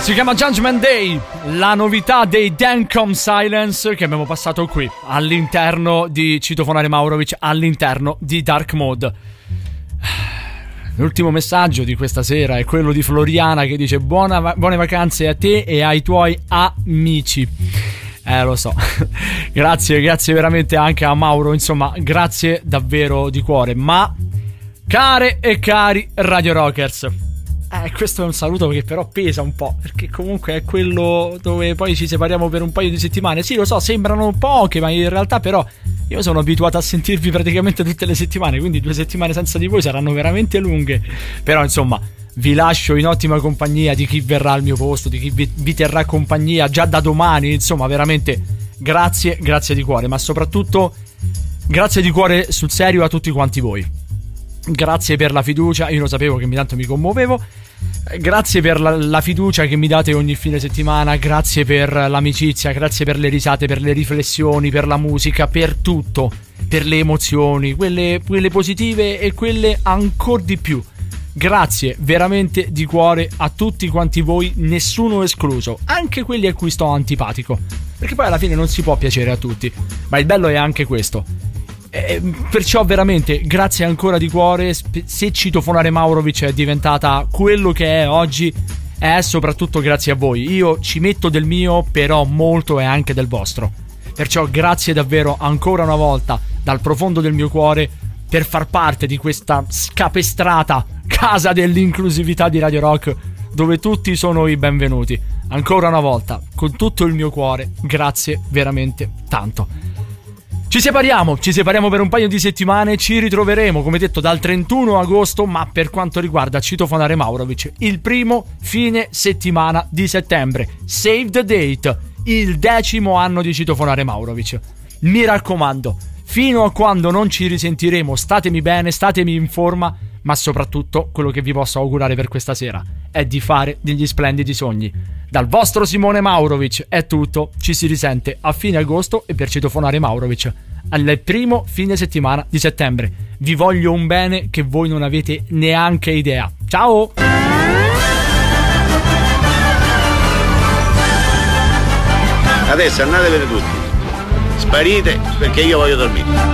Si chiama Judgment Day, la novità dei Dancom Silence che abbiamo passato qui all'interno di Citofonare Maurovic, all'interno di Dark Mode. L'ultimo messaggio di questa sera è quello di Floriana che dice buone vacanze a te e ai tuoi amici. Lo so. Grazie veramente anche a Mauro, insomma, grazie davvero di cuore. Ma care e cari Radio Rockers, questo è un saluto che però pesa un po', perché comunque è quello dove poi ci separiamo per un paio di settimane. Sì, lo so, sembrano poche, ma in realtà però io sono abituato a sentirvi praticamente tutte le settimane, quindi 2 settimane senza di voi saranno veramente lunghe. Però insomma, vi lascio in ottima compagnia di chi verrà al mio posto, di chi vi terrà compagnia già da domani. Insomma, veramente grazie di cuore, ma soprattutto grazie di cuore sul serio a tutti quanti voi. Grazie per la fiducia, io lo sapevo che tanto mi commuovevo. Grazie per la fiducia che mi date ogni fine settimana. Grazie per l'amicizia, grazie per le risate, per le riflessioni, per la musica, per tutto, per le emozioni, quelle positive e quelle ancora di più. Grazie veramente di cuore a tutti quanti voi, nessuno escluso, anche quelli a cui sto antipatico, perché poi alla fine non si può piacere a tutti, ma il bello è anche questo. Perciò veramente grazie ancora di cuore. Se Citofonare Maurovic è diventata quello che è oggi è soprattutto grazie a voi. Io ci metto del mio, però molto è anche del vostro. Perciò grazie davvero ancora una volta dal profondo del mio cuore per far parte di questa scapestrata casa dell'inclusività di Radio Rock, dove tutti sono i benvenuti. Ancora una volta, con tutto il mio cuore, grazie veramente tanto. Ci separiamo per un paio di settimane, ci ritroveremo come detto dal 31 agosto, ma per quanto riguarda Citofonare Maurovic, il primo fine settimana di settembre. Save the date, il 10° anno di Citofonare Maurovic. Mi raccomando, fino a quando non ci risentiremo, statemi bene, statemi in forma, ma soprattutto quello che vi posso augurare per questa sera è di fare degli splendidi sogni. Dal vostro Simone Maurovic è tutto, ci si risente a fine agosto e per Citofonare Maurovic al primo fine settimana di settembre. Vi voglio un bene che voi non avete neanche idea. Ciao! Adesso andatevene tutti, sparite perché io voglio dormire.